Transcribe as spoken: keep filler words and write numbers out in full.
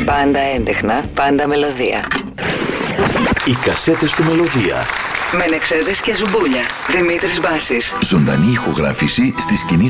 Πάντα έντεχνα, πάντα μελωδία. Οι κασέτες του Μελωδία. Μενεξέδες και Ζουμπούλια. Δημήτρης Μπάσης. Ζωντανή ηχογράφηση στη σκηνή